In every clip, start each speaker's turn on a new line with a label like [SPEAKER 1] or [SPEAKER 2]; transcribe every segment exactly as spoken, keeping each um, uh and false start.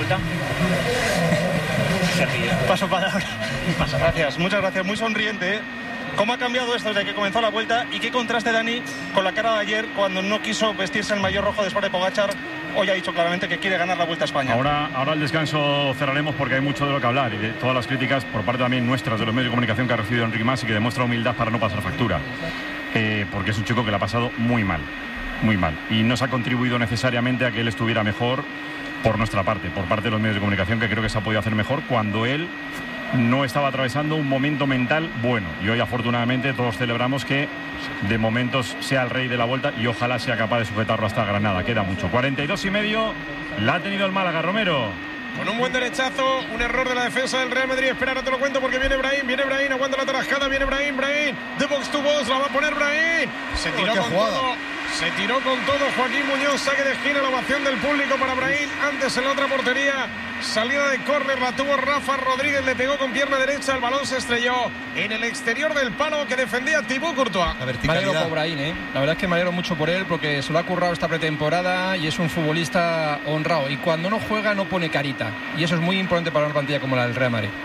[SPEAKER 1] vuelta?
[SPEAKER 2] Paso palabra. Paso. Gracias, muchas gracias. Muy sonriente, ¿eh? ¿Cómo ha cambiado esto desde que comenzó la vuelta? Y qué contraste, Dani, con la cara de ayer cuando no quiso vestirse el maillot rojo después de Pogačar. Hoy ha dicho claramente que quiere ganar la Vuelta a España.
[SPEAKER 3] Ahora, ahora el descanso cerraremos porque hay mucho de lo que hablar y de todas las críticas por parte también nuestras de los medios de comunicación que ha recibido Enric Mas y que demuestra humildad para no pasar factura. Eh, porque es un chico que le ha pasado muy mal, muy mal. Y no se ha contribuido necesariamente a que él estuviera mejor por nuestra parte, por parte de los medios de comunicación, que creo que se ha podido hacer mejor cuando él no estaba atravesando un momento mental bueno. Y hoy afortunadamente todos celebramos que de momentos sea el rey de la Vuelta y ojalá sea capaz de sujetarlo hasta Granada. Queda mucho. cuarenta y dos y medio la ha tenido el Málaga, Romero.
[SPEAKER 4] Con un buen derechazo, un error de la defensa del Real Madrid. Espera, no te lo cuento porque viene Brahim, viene Brahim, aguanta la tarascada, viene Brahim, Brahim, de box to box, la va a poner Brahim. Se tiró con todo, se tiró con todo Joaquín Muñoz, saque de esquina, la ovación del público para Brahim. Antes en la otra portería, salida de córner, la tuvo Rafa Rodríguez, le pegó con pierna derecha, el balón se estrelló en el exterior del palo que defendía Thibaut Courtois.
[SPEAKER 5] Me alegro por Brahim, ¿eh? La verdad es que me alegro mucho por él porque se lo ha currado esta pretemporada y es un futbolista honrado. Y cuando no juega no pone carita. Y eso es muy importante para una plantilla como la del Real Madrid.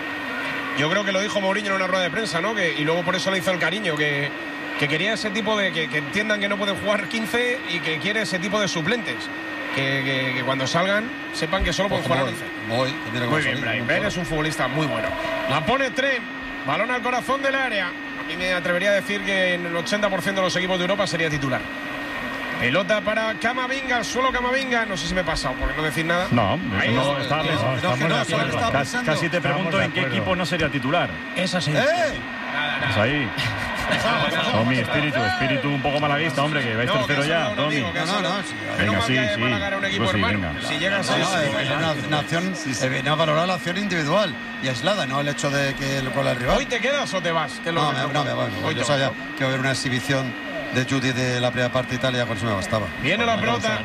[SPEAKER 4] Yo creo que lo dijo Mourinho en una rueda de prensa, ¿no? Que, y luego por eso le hizo el cariño, que, que quería ese tipo de... Que, que entiendan que no pueden jugar quince y que quiere ese tipo de suplentes. Que, que, que cuando salgan sepan que solo pueden jugar once.
[SPEAKER 6] Muy,
[SPEAKER 4] muy bien, Brahim. Ben es un futbolista muy bueno. La pone Trem, balón al corazón del área. A mí me atrevería a decir que en el ochenta por ciento de los equipos de Europa sería titular. Pelota para Camavinga, al suelo Camavinga. No sé si me he pasado, por no decir nada.
[SPEAKER 3] No,
[SPEAKER 4] ahí
[SPEAKER 3] no, estaba pensando. Casi, casi te pregunto en qué equipo no sería titular.
[SPEAKER 2] Es así.
[SPEAKER 6] ¡Eh!
[SPEAKER 4] Nada, nada.
[SPEAKER 3] Es ahí. Tommy, espíritu, espíritu un poco malaguista, hombre, que vais
[SPEAKER 4] No,
[SPEAKER 3] tercero
[SPEAKER 4] que
[SPEAKER 3] ya,
[SPEAKER 4] eso no
[SPEAKER 3] Tommy.
[SPEAKER 4] digo, que eso
[SPEAKER 6] No, no,
[SPEAKER 4] no.
[SPEAKER 6] no, sí.
[SPEAKER 4] Menos
[SPEAKER 3] Venga,
[SPEAKER 4] mal
[SPEAKER 3] sí,
[SPEAKER 4] que haya
[SPEAKER 3] sí.
[SPEAKER 4] Málaga era un equipo
[SPEAKER 3] Pues sí,
[SPEAKER 4] hermano.
[SPEAKER 3] venga.
[SPEAKER 4] Si llegas
[SPEAKER 6] No,
[SPEAKER 4] a
[SPEAKER 6] no,
[SPEAKER 4] eso,
[SPEAKER 6] es una, una acción, se viene a valorar la acción individual y aislada, no el hecho de que el gol al rival.
[SPEAKER 4] ¿hoy te quedas o te vas? ¿Qué es lo
[SPEAKER 6] No,
[SPEAKER 4] que
[SPEAKER 6] me,
[SPEAKER 4] te
[SPEAKER 6] no, me
[SPEAKER 4] ocurre?
[SPEAKER 6] voy.
[SPEAKER 4] Hoy
[SPEAKER 6] Yo
[SPEAKER 4] te
[SPEAKER 6] sabía
[SPEAKER 4] vas.
[SPEAKER 6] que iba a haber una exhibición de Judy de la primera parte de Italia, con eso me bastaba.
[SPEAKER 4] Viene la pelota.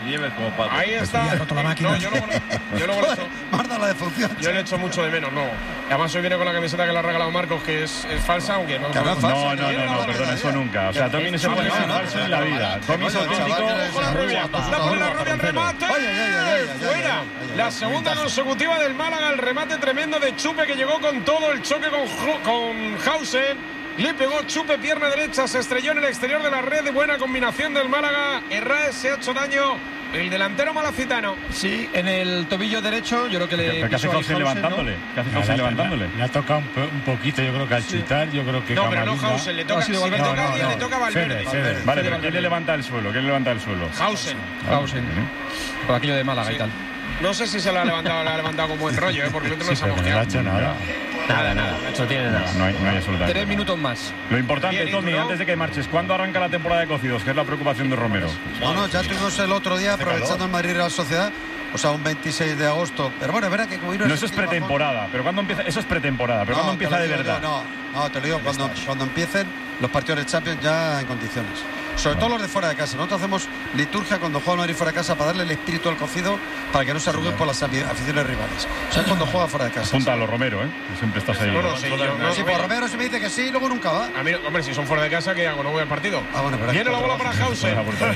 [SPEAKER 4] Ahí está. No, yo luego, yo luego le echo,
[SPEAKER 6] Marda la defunción.
[SPEAKER 4] yo le echo mucho de menos, no. Además hoy viene con la camiseta que le ha regalado Marcos, que es, es falsa, aunque no.
[SPEAKER 6] Que no es falsa.
[SPEAKER 3] No, no, no, no, perdona, eso nunca. O sea, Tommy no se puede decir falso en la vida. Tommy es auténtico.
[SPEAKER 4] La rubia, la pone la rubia, el remate.
[SPEAKER 6] Ay, ay, ay, ay, ay, ay,
[SPEAKER 4] Fuera.
[SPEAKER 6] ay, ay, ay,
[SPEAKER 4] La
[SPEAKER 6] ay,
[SPEAKER 4] segunda
[SPEAKER 6] ay,
[SPEAKER 4] consecutiva del Málaga, el remate tremendo de Chupe que llegó con todo el choque con, Ju- con Hausen. Le pegó Chupe, pierna derecha, se estrelló en el exterior de la red. Buena combinación del Málaga. Herrera se ha hecho daño el delantero malacitano.
[SPEAKER 5] Sí, en el tobillo derecho, yo creo que le.
[SPEAKER 3] ¿Qué hace
[SPEAKER 5] pisó ahí
[SPEAKER 3] Hausen levantándole? ¿Qué hace Hausen levantándole?
[SPEAKER 7] Le ha tocado un, po- un poquito, yo creo que al chutar, yo creo que
[SPEAKER 4] No, pero no
[SPEAKER 7] Camavinga-
[SPEAKER 4] Hausen, le toca,
[SPEAKER 5] No, ha sido
[SPEAKER 4] si le
[SPEAKER 5] Valverde.
[SPEAKER 4] toca a
[SPEAKER 7] No,
[SPEAKER 4] alguien,
[SPEAKER 7] no,
[SPEAKER 4] le toca a
[SPEAKER 7] no.
[SPEAKER 4] Valverde.
[SPEAKER 7] Fede, Fede.
[SPEAKER 3] Vale, pero ¿quién le levanta el suelo? ¿Quién le levanta el suelo?
[SPEAKER 4] Hausen.
[SPEAKER 5] Hausen. Por aquello de Málaga
[SPEAKER 4] Sí.
[SPEAKER 5] y tal.
[SPEAKER 4] No sé si se lo ha levantado, lo ha levantado con buen rollo, ¿eh? Porque el otro no
[SPEAKER 7] Sí,
[SPEAKER 4] se ha
[SPEAKER 7] pero no le ha
[SPEAKER 4] mosqueado.
[SPEAKER 7] hecho nada.
[SPEAKER 1] Nada, nada. No tiene nada.
[SPEAKER 3] No hay, no hay absolutamente
[SPEAKER 5] Tres
[SPEAKER 3] nada.
[SPEAKER 5] minutos más.
[SPEAKER 3] Lo importante,
[SPEAKER 4] Bien,
[SPEAKER 3] Tommy,
[SPEAKER 4] ¿no?
[SPEAKER 3] antes de que marches, ¿cuándo arranca la temporada de Cocidos? Que es la preocupación de Romero.
[SPEAKER 6] Bueno, ya tuvimos el otro día, aprovechando el Madrid Real Sociedad, o sea, un veintiséis de agosto. Pero bueno, es verdad que como vino
[SPEAKER 3] No,
[SPEAKER 6] ese
[SPEAKER 3] eso es
[SPEAKER 6] tío bajón-
[SPEAKER 3] pretemporada. Pero ¿cuándo empieza? Eso es pretemporada. Pero
[SPEAKER 6] No,
[SPEAKER 3] ¿cuándo
[SPEAKER 6] te
[SPEAKER 3] empieza
[SPEAKER 6] lo
[SPEAKER 3] de
[SPEAKER 6] digo
[SPEAKER 3] verdad?
[SPEAKER 6] yo, no, no, te lo digo, cuando, cuando empiecen los partidos de Champions ya en condiciones. Sobre todo los de fuera de casa. Nosotros hacemos liturgia cuando juega el Madrid fuera de casa para darle el espíritu al cocido para que no se arruguen por las aficiones rivales. O sea, es cuando juega fuera de casa.
[SPEAKER 3] Apúntalo, Romero, ¿eh? Que siempre estás ahí.
[SPEAKER 4] No, no, sí, yo no.
[SPEAKER 6] Si por Romero se me dice que sí, luego nunca va.
[SPEAKER 4] A mí, hombre, si son fuera de casa, ¿qué hago? ¿No voy al partido?
[SPEAKER 6] Ah, bueno, pero
[SPEAKER 4] Viene la bola para Hausen.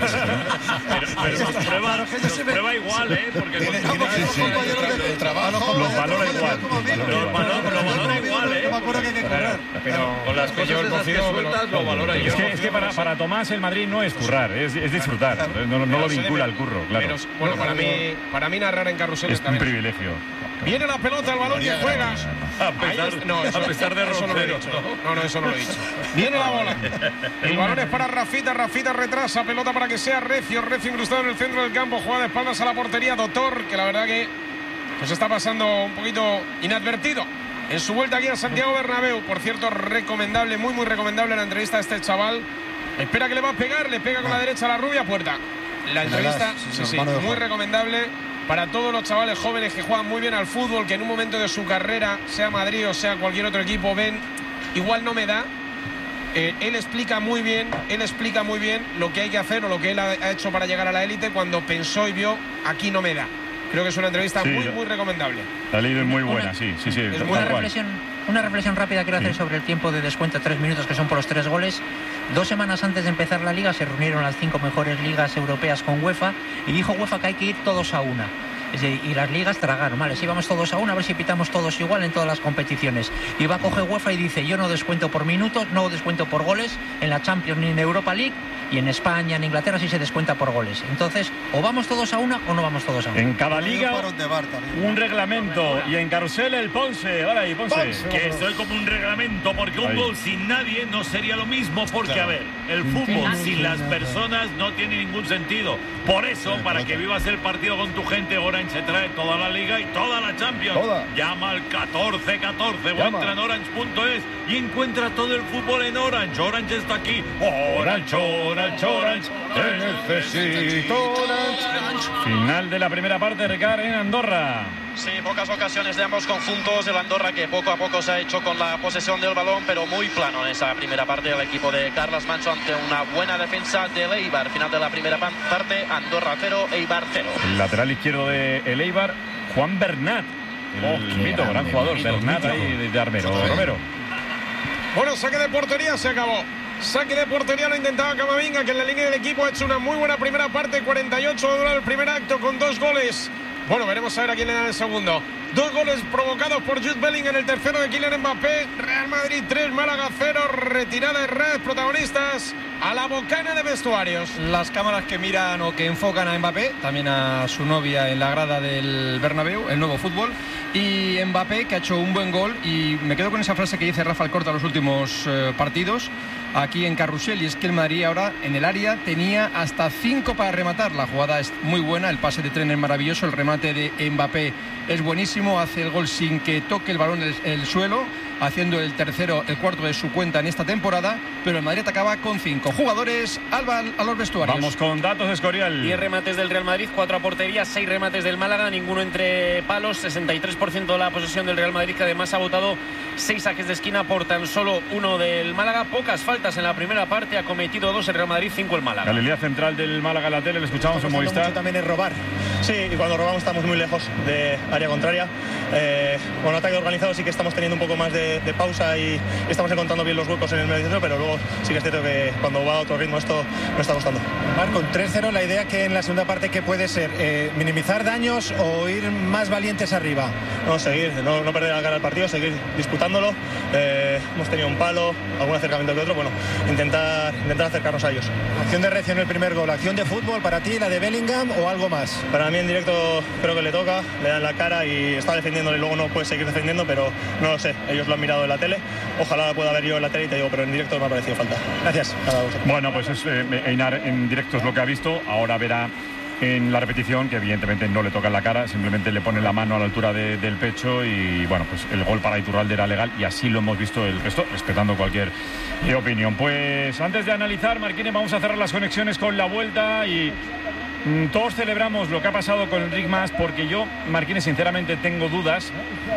[SPEAKER 1] Pero, pero nos prueba, nos prueba igual, ¿eh? Porque
[SPEAKER 6] Tiene-
[SPEAKER 1] con-
[SPEAKER 6] tiene que ser compañeros de trabajo.
[SPEAKER 3] Los valora igual.
[SPEAKER 1] Los valora- los valora igual, ¿eh?
[SPEAKER 6] Yo me acuerdo que hay que correr.
[SPEAKER 4] Pero
[SPEAKER 1] con las
[SPEAKER 4] que yo
[SPEAKER 1] cosas
[SPEAKER 4] el
[SPEAKER 1] esas que
[SPEAKER 4] cocido me lo-
[SPEAKER 1] sueltas lo valora
[SPEAKER 3] Es
[SPEAKER 1] yo.
[SPEAKER 3] que, es que para, para Tomás el Madrid no es currar, es, es disfrutar. No, no lo
[SPEAKER 4] se
[SPEAKER 3] vincula
[SPEAKER 4] debe-
[SPEAKER 3] al curro, claro.
[SPEAKER 4] Pero, bueno, para mí, para mí narrar en carrusel
[SPEAKER 3] Es
[SPEAKER 4] está
[SPEAKER 3] un
[SPEAKER 4] bien.
[SPEAKER 3] privilegio.
[SPEAKER 4] Viene la pelota, el balón que juega.
[SPEAKER 1] A
[SPEAKER 4] Ahí
[SPEAKER 1] pesar,
[SPEAKER 4] está- no, eso-
[SPEAKER 1] a pesar de
[SPEAKER 4] eso no lo he
[SPEAKER 1] Romero,
[SPEAKER 4] dicho.
[SPEAKER 1] ¿no?
[SPEAKER 4] No, no, eso no lo he dicho. Viene la bola. El balón es para Rafita. Rafita retrasa. Pelota para que sea Recio. Recio incrustado en el centro del campo. Juega de espaldas a la portería. Doctor, que la verdad que pues está pasando un poquito inadvertido en su vuelta aquí a Santiago Bernabéu. Por cierto, recomendable, muy, muy recomendable la entrevista a este chaval. Espera que le va a pegar. Le pega con la derecha a la rubia. Puerta. La entrevista,
[SPEAKER 6] Sí,
[SPEAKER 4] sí,
[SPEAKER 6] sí,
[SPEAKER 4] sí,
[SPEAKER 6] mano de
[SPEAKER 4] muy
[SPEAKER 6] Juan.
[SPEAKER 4] recomendable para todos los chavales jóvenes que juegan muy bien al fútbol, que en un momento de su carrera, sea Madrid o sea cualquier otro equipo, ven, igual no me da. Eh, él explica muy bien, él explica muy bien lo que hay que hacer o lo que él ha, ha hecho para llegar a la élite cuando pensó y vio, aquí no me da. Creo que es una entrevista
[SPEAKER 3] Sí,
[SPEAKER 4] muy,
[SPEAKER 3] la-
[SPEAKER 4] muy recomendable.
[SPEAKER 3] La he leído, es muy buena, sí, sí, sí.
[SPEAKER 4] Es
[SPEAKER 3] tal
[SPEAKER 4] muy
[SPEAKER 8] Una
[SPEAKER 3] cual.
[SPEAKER 8] reflexión, una reflexión rápida quiero hacer
[SPEAKER 3] Sí.
[SPEAKER 8] sobre el tiempo de descuento, tres minutos, que son por los tres goles. Dos semanas antes de empezar la liga se reunieron las cinco mejores ligas europeas con UEFA y dijo UEFA que hay que ir todos a una. Y las ligas tragaron, vale, si vamos todos a una, a ver si pitamos todos igual en todas las competiciones. Y va a coger UEFA y dice, yo no descuento por minutos, no descuento por goles en la Champions ni en Europa League, y en España, en Inglaterra sí se descuenta por goles. Entonces, o vamos todos a una o no vamos todos a una.
[SPEAKER 3] En cada liga un reglamento, y en Carrusel el Ponce. Ahora ahí, Ponce.
[SPEAKER 1] Ponce. Que esto es como un reglamento, porque un
[SPEAKER 3] ahí.
[SPEAKER 1] Gol sin nadie no sería lo mismo, porque
[SPEAKER 4] Claro.
[SPEAKER 1] a ver, el fútbol sin las personas no tiene ningún sentido. Por eso, para que vivas el partido con tu gente, Orange se trae toda la liga y toda la Champions.
[SPEAKER 4] Toda.
[SPEAKER 1] Llama al catorce catorce o
[SPEAKER 4] Llama.
[SPEAKER 1] entra en orange punto es y encuentra todo el fútbol en Orange. Orange está aquí. Orange, Orange, Orange. Te necesito, Orange.
[SPEAKER 3] Final de la primera parte, Ricard, en Andorra.
[SPEAKER 9] Sí, pocas ocasiones de ambos conjuntos. El Andorra que poco a poco se ha hecho con la posesión del balón, pero muy plano en esa primera parte. El equipo de Carles Manso ante una buena defensa del Eibar. Final de la primera parte, Andorra cero, Eibar cero.
[SPEAKER 3] El lateral izquierdo de el Eibar, Juan Bernat. El
[SPEAKER 5] Oh,
[SPEAKER 3] mito, gran
[SPEAKER 5] grande,
[SPEAKER 3] jugador,
[SPEAKER 5] mito,
[SPEAKER 3] Bernat
[SPEAKER 5] mítico.
[SPEAKER 3] ahí de, de Armero. Romero.
[SPEAKER 4] Bueno, saque de portería, se acabó. Saque de portería lo intentaba Camavinga, que en la línea del equipo ha hecho una muy buena primera parte. cuarenta y ocho va a durar el primer acto con dos goles. Bueno, veremos a ver a quién le da el segundo. Dos goles provocados por Jude Bellingham, el tercero de Kylian Mbappé. Real Madrid tres, Málaga cero. Retirada de red, protagonistas a la bocana de vestuarios.
[SPEAKER 5] Las cámaras que miran o que enfocan a Mbappé, también a su novia en la grada del Bernabéu, el nuevo fútbol, y Mbappé que ha hecho un buen gol, y me quedo con esa frase que dice Rafa Alcorta en los últimos eh, partidos aquí en Carrusel, y es que el Madrid ahora en el área tenía hasta cinco para rematar. La jugada es muy buena, el pase de tren es maravilloso, el remate de Mbappé es buenísimo, hace el gol sin que toque el balón el, el suelo, haciendo el tercero, el cuarto de su cuenta en esta temporada, pero el Madrid acaba con cinco jugadores. Alba, a los vestuarios.
[SPEAKER 3] Vamos con datos de Escorial.
[SPEAKER 10] diez remates del Real Madrid, cuatro a portería, seis remates del Málaga, ninguno entre palos, sesenta y tres por ciento de la posesión del Real Madrid, que además ha votado seis saques de esquina por tan solo uno del Málaga. Pocas faltas en la primera parte, ha cometido dos el Real Madrid, cinco el Málaga.
[SPEAKER 3] Galería central del Málaga en la tele, le escuchamos en Movistar.
[SPEAKER 11] Mucho también es robar. Sí, y cuando robamos estamos muy lejos de área contraria. Eh, con ataque organizado sí que estamos teniendo un poco más de, de pausa y, y estamos encontrando bien los huecos en el medio centro, pero luego sí que es cierto que cuando va a otro ritmo esto no está costando.
[SPEAKER 12] Marco, con tres cero la idea que en la segunda parte ¿qué puede ser? Eh, ¿Minimizar daños o ir más valientes arriba?
[SPEAKER 11] No, seguir, no, no perder la cara al partido, seguir disputándolo. Eh, hemos tenido un palo, algún acercamiento que otro, bueno, intentar, intentar acercarnos a ellos.
[SPEAKER 12] Acción de reacción el primer gol, acción de fútbol para ti, la de Bellingham o algo más.
[SPEAKER 11] Para mí en directo creo que le toca, le dan la cara y está defendiéndole, luego no puede seguir defendiendo, pero no lo sé, ellos lo han mirado en la tele, ojalá la pueda ver yo en la tele y te digo, pero en directo me ha parecido falta. Gracias.
[SPEAKER 3] Bueno, pues es, eh, Einar en directo es lo que ha visto, ahora verá en la repetición que evidentemente no le toca en la cara, simplemente le pone la mano a la altura de, del pecho y bueno, pues el gol para Iturralde era legal y así lo hemos visto el resto, respetando cualquier eh, opinión. Pues antes de analizar, Marquines, vamos a cerrar las conexiones con la vuelta y mm, todos celebramos lo que ha pasado con Enric Mas, porque yo, Marquines, sinceramente tengo dudas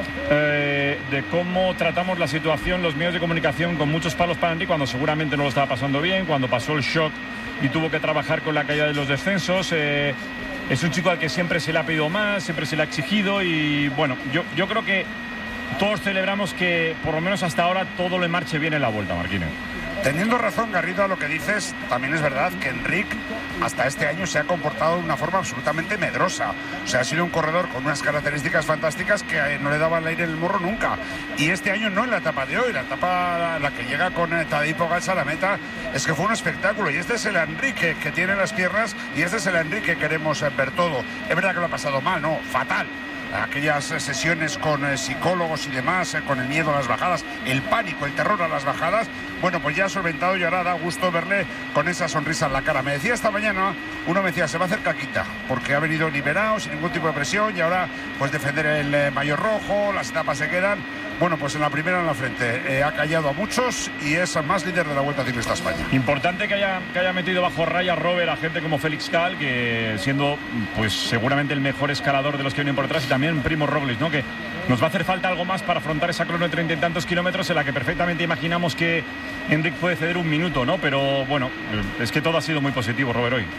[SPEAKER 3] eh, de cómo tratamos la situación los medios de comunicación, con muchos palos para Enric cuando seguramente no lo estaba pasando bien, cuando pasó el shock y tuvo que trabajar con la caída de los descensos. Eh, es un chico al que siempre se le ha pedido más, siempre se le ha exigido y bueno, yo, yo creo que todos celebramos que por lo menos hasta ahora todo le marche bien en la vuelta, Marquines.
[SPEAKER 13] Teniendo razón, Garrido, a lo que dices, también es verdad que Enric hasta este año se ha comportado de una forma absolutamente medrosa. O sea, ha sido un corredor con unas características fantásticas que no le daban el aire en el morro nunca. Y este año no en la etapa de hoy, la etapa la que llega con Tadej Pogačar a la meta, es que fue un espectáculo. Y este es el Enric que, que tiene las piernas y este es el Enric que queremos ver todo. Es verdad que lo ha pasado mal, no, fatal. Aquellas sesiones con eh, psicólogos y demás, eh, con el miedo a las bajadas, el pánico, el terror a las bajadas, bueno, pues ya ha solventado y ahora da gusto verle con esa sonrisa en la cara. Me decía esta mañana, uno me decía, se va a hacer caquita, porque ha venido liberado, sin ningún tipo de presión, y ahora pues defender el eh, maillot rojo, las etapas se quedan. Bueno, pues en la primera en la frente eh, ha callado a muchos y es más líder de la Vuelta Ciclista España.
[SPEAKER 3] Importante que haya, que haya metido bajo raya Robert a gente como Félix Cal, que siendo pues seguramente el mejor escalador de los que vienen por detrás, y también Primo Roglic, ¿no? Que nos va a hacer falta algo más para afrontar esa crono de treinta y tantos kilómetros en la que perfectamente imaginamos que Enric puede ceder un minuto, ¿no? Pero bueno, es que todo ha sido muy positivo, Robert, hoy.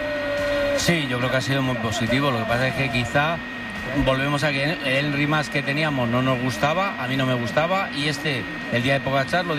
[SPEAKER 14] Sí, yo creo que ha sido muy positivo. Lo que pasa es que quizá volvemos a que el Enric Mas que teníamos no nos gustaba, a mí no me gustaba, y este, el día de Pogačar, lo